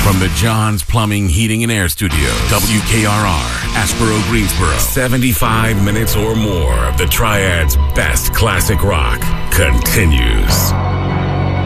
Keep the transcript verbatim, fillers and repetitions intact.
From the John's Plumbing, Heating, and Air Studios, W K R R, Asheboro, Greensboro, seventy-five minutes or more of the Triad's best classic rock continues.